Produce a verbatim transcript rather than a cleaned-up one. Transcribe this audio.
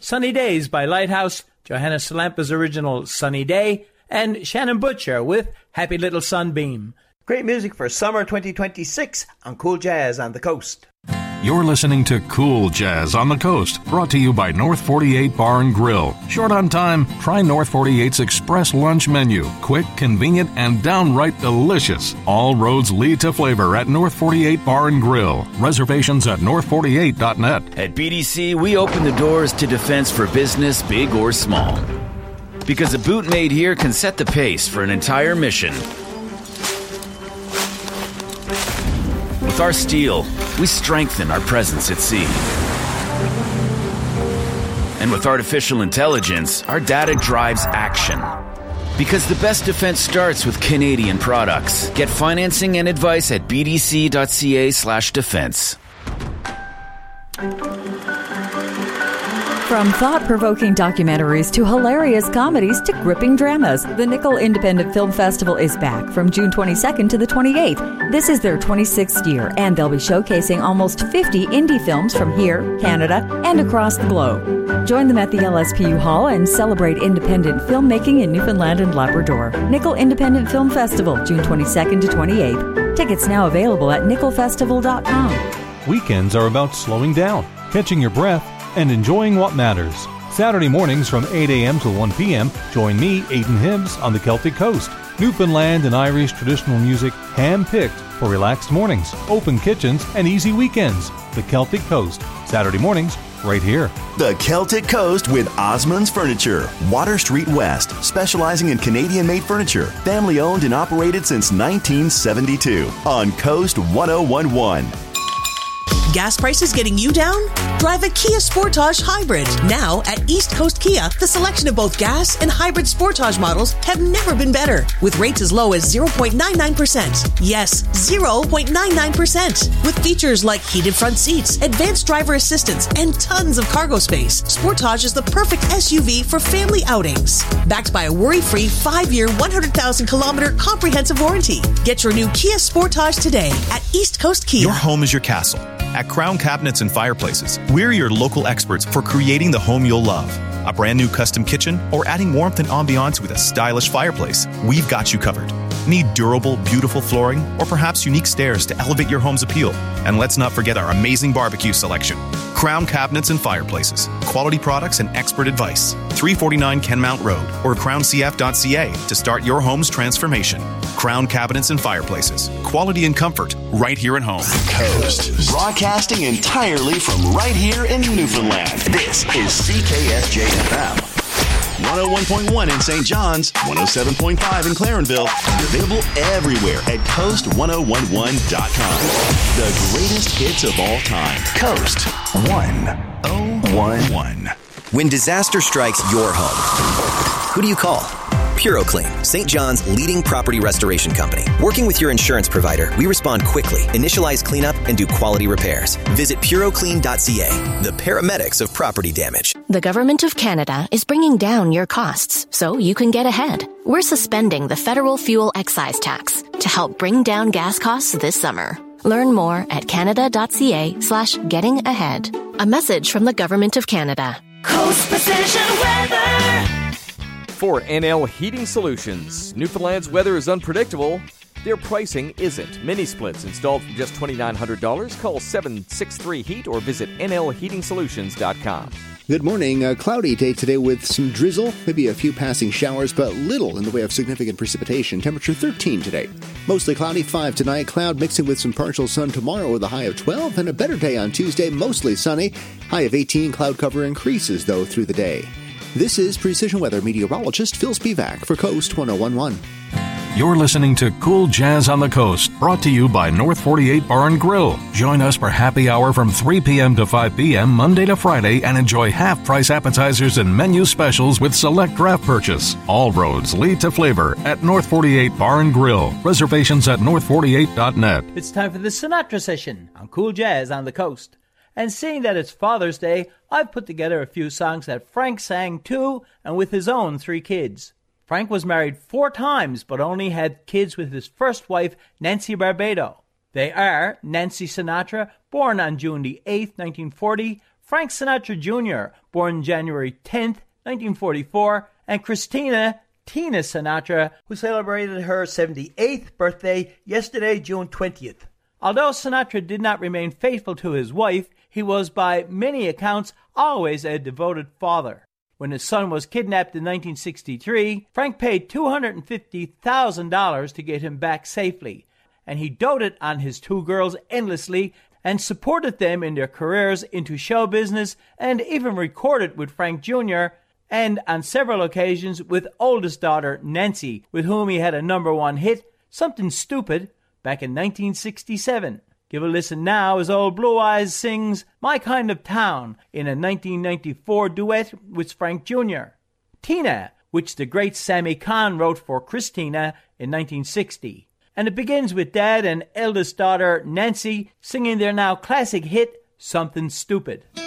Sunny Days by Lighthouse, Johanna Salampa's original Sunny Day, and Shannon Butcher with Happy Little Sunbeam. Great music for summer twenty twenty-six on Cool Jazz on the Coast. You're listening to Cool Jazz on the Coast, brought to you by North forty-eight Bar and Grill. Short on time? Try North forty-eight's Express Lunch Menu. Quick, convenient, and downright delicious. All roads lead to flavor at North forty-eight Bar and Grill. Reservations at north forty-eight dot net. At B D C, we open the doors to defense for business, big or small. Because a boot made here can set the pace for an entire mission. With our steel, we strengthen our presence at sea. And with artificial intelligence, our data drives action. Because the best defense starts with Canadian products. Get financing and advice at bdc.ca slash defense. From thought-provoking documentaries to hilarious comedies to gripping dramas, the Nickel Independent Film Festival is back from June twenty-second to the twenty-eighth. This is their twenty-sixth year, and they'll be showcasing almost fifty indie films from here, Canada, and across the globe. Join them at the L S P U Hall and celebrate independent filmmaking in Newfoundland and Labrador. Nickel Independent Film Festival, June twenty-second to twenty-eighth. Tickets now available at nickel festival dot com. Weekends are about slowing down, catching your breath, and enjoying what matters. Saturday mornings from eight a.m. to one p.m., join me, Aidan Hibbs, on the Celtic Coast. Newfoundland and Irish traditional music hand-picked for relaxed mornings, open kitchens, and easy weekends. The Celtic Coast, Saturday mornings, right here. The Celtic Coast with Osmond's Furniture, Water Street West, specializing in Canadian-made furniture, family-owned and operated since nineteen seventy-two, on Coast one oh one point one. Gas prices getting you down? Drive a Kia Sportage Hybrid. Now at East Coast Kia, the selection of both gas and hybrid Sportage models have never been better. With rates as low as zero point nine nine percent. Yes, zero point nine nine percent. With features like heated front seats, advanced driver assistance, and tons of cargo space, Sportage is the perfect S U V for family outings. Backed by a worry-free five-year, one hundred thousand kilometer comprehensive warranty. Get your new Kia Sportage today at East Coast Kia. Your home is your castle. At Crown Cabinets and Fireplaces, we're your local experts for creating the home you'll love. A brand new custom kitchen or adding warmth and ambiance with a stylish fireplace, we've got you covered. Need durable, beautiful flooring or perhaps unique stairs to elevate your home's appeal? And let's not forget our amazing barbecue selection. Crown Cabinets and Fireplaces, quality products and expert advice. three forty-nine Kenmount Road or crown c f dot c a to start your home's transformation. Crown Cabinets and Fireplaces, quality and comfort right here at home. Coast, broadcasting entirely from right here in Newfoundland. This is C K S J F M. one oh one point one in Saint John's, one oh seven point five in Clarenville, and available everywhere at coast one oh one one dot com. The greatest hits of all time. Coast one oh one one. When disaster strikes your home, who do you call? PuroClean, Saint John's leading property restoration company. Working with your insurance provider, we respond quickly, initialize cleanup, and do quality repairs. Visit puro clean dot c a, the paramedics of property damage. The Government of Canada is bringing down your costs so you can get ahead. We're suspending the federal fuel excise tax to help bring down gas costs this summer. Learn more at canada.ca slash getting ahead. A message from the Government of Canada. Coast Precision Weather. For N L Heating Solutions, Newfoundland's weather is unpredictable. Their pricing isn't. Mini splits installed for just two thousand nine hundred dollars. Call seven six three heat or visit n l heating solutions dot com. Good morning. A cloudy day today with some drizzle, maybe a few passing showers, but little in the way of significant precipitation. Temperature thirteen today. Mostly cloudy, five tonight. Cloud mixing with some partial sun tomorrow with a high of twelve. And a better day on Tuesday, mostly sunny. High of eighteen. Cloud cover increases, though, through the day. This is Precision Weather meteorologist Phil Spivak for Coast one oh one point one. You're listening to Cool Jazz on the Coast, brought to you by North forty-eight Bar and Grill. Join us for happy hour from three p.m. to five p.m. Monday to Friday and enjoy half-price appetizers and menu specials with select draft purchase. All roads lead to flavor at North forty-eight Bar and Grill. Reservations at north forty-eight dot net. It's time for the Sinatra session on Cool Jazz on the Coast. And seeing that it's Father's Day, I've put together a few songs that Frank sang to and with his own three kids. Frank was married four times, but only had kids with his first wife, Nancy Barbado. They are Nancy Sinatra, born on June the eighth, nineteen forty, Frank Sinatra Junior, born January tenth, nineteen forty-four, and Christina Tina Sinatra, who celebrated her seventy-eighth birthday yesterday, June twentieth. Although Sinatra did not remain faithful to his wife, he was by many accounts always a devoted father. When his son was kidnapped in nineteen sixty-three, Frank paid two hundred fifty thousand dollars to get him back safely, and he doted on his two girls endlessly and supported them in their careers into show business, and even recorded with Frank Junior and on several occasions with oldest daughter Nancy, with whom he had a number one hit, Something Stupid, back in nineteen sixty-seven. Give a listen now as old Blue Eyes sings My Kind of Town in a nineteen ninety-four duet with Frank Junior Tina, which the great Sammy Cahn wrote for Christina in nineteen sixty. And it begins with Dad and eldest daughter Nancy singing their now classic hit, Something Stupid.